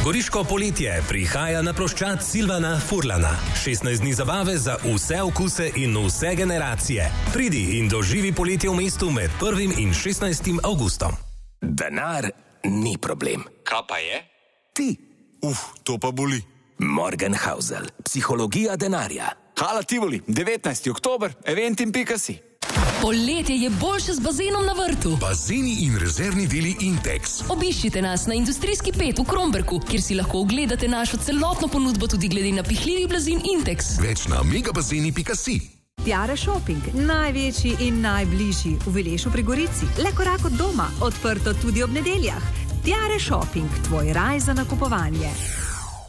Goriško poletje prihaja na ploščad Silvana Furlana. 16 dni zabave za vse okuse in vse generacije. Pridi in doživi poletje v mestu med 1. in 16. avgustom. Denar ni problem. Kaj pa je? Ti. To pa boli. Morgenhausel. Psihologija denarja. Hala Tivoli, 19. oktober, eventim.si. Poletje je boljše z bazenom na vrtu. Bazeni in rezervni deli Intex. Obiščite nas na Industrijski 5 v Kromberku, kjer si lahko ogledate našo celotno ponudbo tudi glede na pihljivi blazin Intex. Več na megabazeni.si. Tiare Shopping, največji in najbližji v Vilešu pri Gorici. Le korak od doma, odprto tudi ob nedeljah. Tiare Shopping, tvoj raj za nakupovanje.